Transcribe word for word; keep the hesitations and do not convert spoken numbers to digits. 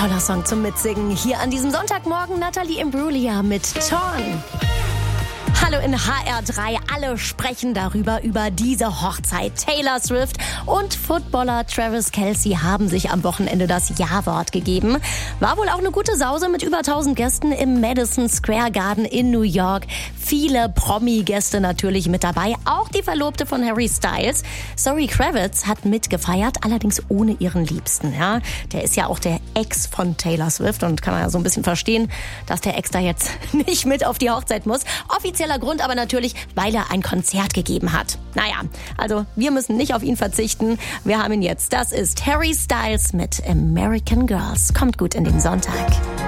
Toller Song zum Mitsingen. Hier an diesem Sonntagmorgen Natalie Imbruglia mit Torn. Hallo in H R drei. Alle sprechen darüber, über diese Hochzeit. Taylor Swift und Footballer Travis Kelce haben sich am Wochenende das Ja-Wort gegeben. War wohl auch eine gute Sause mit über tausend Gästen im Madison Square Garden in New York. Viele Promi-Gäste natürlich mit dabei. Auch die Verlobte von Harry Styles. Zoe Kravitz hat mitgefeiert, allerdings ohne ihren Liebsten. Ja, der ist ja auch der Ex von Taylor Swift und kann man ja so ein bisschen verstehen, dass der Ex da jetzt nicht mit auf die Hochzeit muss. Offizieller Grund aber natürlich, weil er ein Konzert gegeben hat. Naja, also wir müssen nicht auf ihn verzichten. Wir haben ihn jetzt. Das ist Harry Styles mit American Girls. Kommt gut in den Sonntag.